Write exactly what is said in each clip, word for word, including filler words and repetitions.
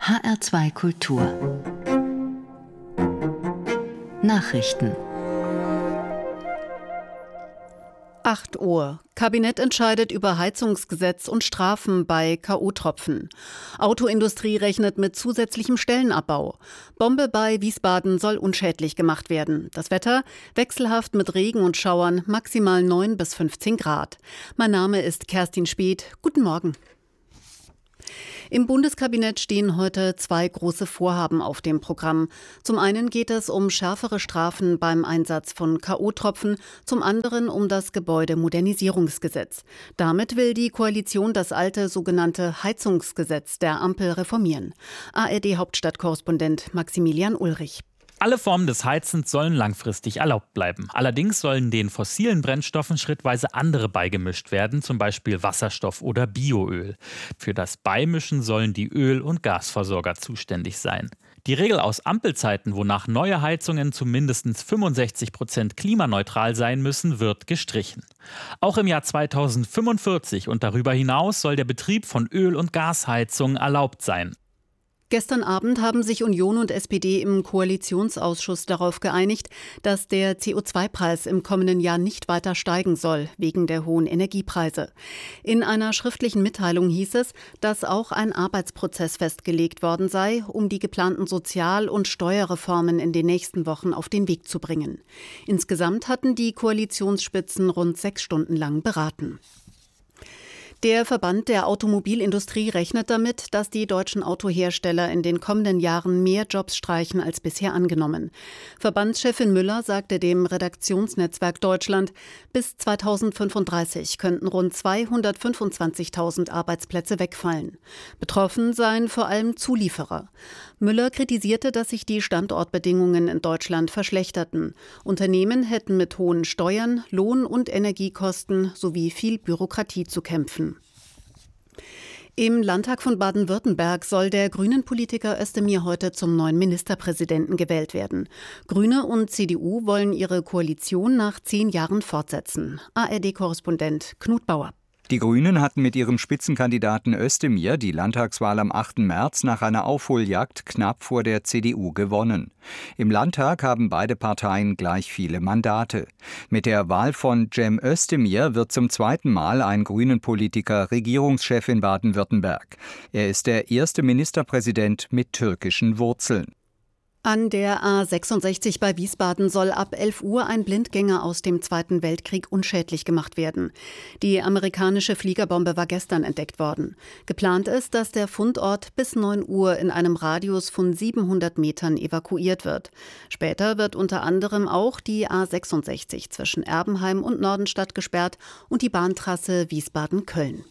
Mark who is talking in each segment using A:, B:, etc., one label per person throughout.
A: H R zwei Kultur Nachrichten.
B: acht Uhr. Kabinett entscheidet über Heizungsgesetz und Strafen bei K O-Tropfen. Autoindustrie rechnet mit zusätzlichem Stellenabbau. Bombe bei Wiesbaden soll unschädlich gemacht werden. Das Wetter wechselhaft mit Regen und Schauern, maximal neun bis fünfzehn Grad. Mein Name ist Kerstin Speth. Guten Morgen. Im Bundeskabinett stehen heute zwei große Vorhaben auf dem Programm. Zum einen geht es um schärfere Strafen beim Einsatz von K O-Tropfen, zum anderen um das Gebäudemodernisierungsgesetz. Damit will die Koalition das alte sogenannte Heizungsgesetz der Ampel reformieren. A R D-Hauptstadtkorrespondent Maximilian Ulrich.
C: Alle Formen des Heizens sollen langfristig erlaubt bleiben. Allerdings sollen den fossilen Brennstoffen schrittweise andere beigemischt werden, zum Beispiel Wasserstoff oder Bioöl. Für das Beimischen sollen die Öl- und Gasversorger zuständig sein. Die Regel aus Ampelzeiten, wonach neue Heizungen zu mindestens fünfundsechzig Prozent klimaneutral sein müssen, wird gestrichen. Auch im Jahr zweitausendfünfundvierzig und darüber hinaus soll der Betrieb von Öl- und Gasheizungen erlaubt sein.
B: Gestern Abend haben sich Union und S P D im Koalitionsausschuss darauf geeinigt, dass der C O zwei Preis im kommenden Jahr nicht weiter steigen soll, wegen der hohen Energiepreise. In einer schriftlichen Mitteilung hieß es, dass auch ein Arbeitsprozess festgelegt worden sei, um die geplanten Sozial- und Steuerreformen in den nächsten Wochen auf den Weg zu bringen. Insgesamt hatten die Koalitionsspitzen rund sechs Stunden lang beraten. Der Verband der Automobilindustrie rechnet damit, dass die deutschen Autohersteller in den kommenden Jahren mehr Jobs streichen als bisher angenommen. Verbandschefin Müller sagte dem Redaktionsnetzwerk Deutschland, bis zweitausendfünfunddreißig könnten rund zweihundertfünfundzwanzigtausend Arbeitsplätze wegfallen. Betroffen seien vor allem Zulieferer. Müller kritisierte, dass sich die Standortbedingungen in Deutschland verschlechterten. Unternehmen hätten mit hohen Steuern, Lohn- und Energiekosten sowie viel Bürokratie zu kämpfen. Im Landtag von Baden-Württemberg soll der Grünen-Politiker Özdemir heute zum neuen Ministerpräsidenten gewählt werden. Grüne und C D U wollen ihre Koalition nach zehn Jahren fortsetzen. A R D-Korrespondent Knut Bauer.
D: Die Grünen hatten mit ihrem Spitzenkandidaten Özdemir die Landtagswahl am achten März nach einer Aufholjagd knapp vor der C D U gewonnen. Im Landtag haben beide Parteien gleich viele Mandate. Mit der Wahl von Cem Özdemir wird zum zweiten Mal ein Grünen-Politiker Regierungschef in Baden-Württemberg. Er ist der erste Ministerpräsident mit türkischen Wurzeln.
B: An der A sechsundsechzig bei Wiesbaden soll ab elf Uhr ein Blindgänger aus dem Zweiten Weltkrieg unschädlich gemacht werden. Die amerikanische Fliegerbombe war gestern entdeckt worden. Geplant ist, dass der Fundort bis neun Uhr in einem Radius von siebenhundert Metern evakuiert wird. Später wird unter anderem auch die A sechsundsechzig zwischen Erbenheim und Nordenstadt gesperrt und die Bahntrasse Wiesbaden-Köln.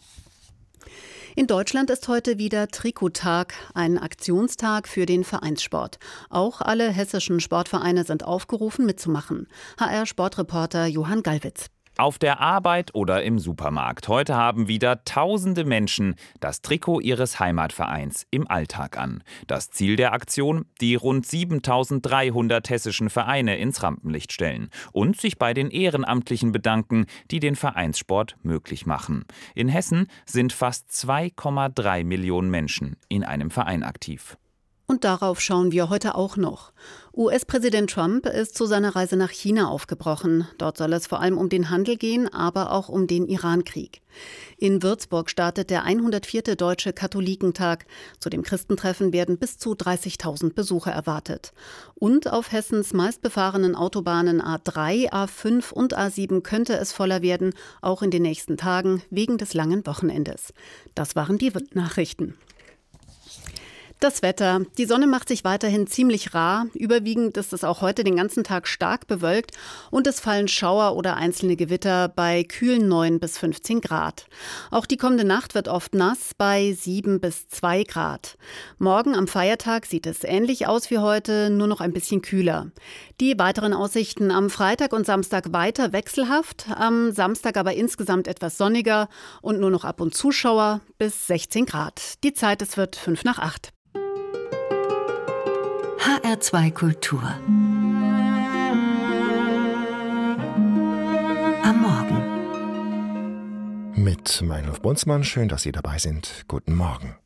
B: In Deutschland ist heute wieder Trikottag, ein Aktionstag für den Vereinssport. Auch alle hessischen Sportvereine sind aufgerufen, mitzumachen. H R-Sportreporter Johann Gallwitz.
E: Auf der Arbeit oder im Supermarkt. Heute haben wieder tausende Menschen das Trikot ihres Heimatvereins im Alltag an. Das Ziel der Aktion? Die rund siebentausenddreihundert hessischen Vereine ins Rampenlicht stellen und sich bei den Ehrenamtlichen bedanken, die den Vereinssport möglich machen. In Hessen sind fast zwei Komma drei Millionen Menschen in einem Verein aktiv.
B: Und darauf schauen wir heute auch noch. U S-Präsident Trump ist zu seiner Reise nach China aufgebrochen. Dort soll es vor allem um den Handel gehen, aber auch um den Iran-Krieg. In Würzburg startet der hundertvierte Deutsche Katholikentag. Zu dem Christentreffen werden bis zu dreißigtausend Besucher erwartet. Und auf Hessens meistbefahrenen Autobahnen A drei, A fünf und A sieben könnte es voller werden, auch in den nächsten Tagen wegen des langen Wochenendes. Das waren die Nachrichten. Das Wetter. Die Sonne macht sich weiterhin ziemlich rar. Überwiegend ist es auch heute den ganzen Tag stark bewölkt und es fallen Schauer oder einzelne Gewitter bei kühlen neun bis fünfzehn Grad. Auch die kommende Nacht wird oft nass bei sieben bis zwei Grad. Morgen am Feiertag sieht es ähnlich aus wie heute, nur noch ein bisschen kühler. Die weiteren Aussichten am Freitag und Samstag weiter wechselhaft, am Samstag aber insgesamt etwas sonniger und nur noch ab und zu Schauer bis sechzehn Grad. Die Zeit, es wird fünf nach acht.
A: H R zwei Kultur am Morgen
F: mit Meinhof Bunzmann. Schön, dass Sie dabei sind. Guten Morgen.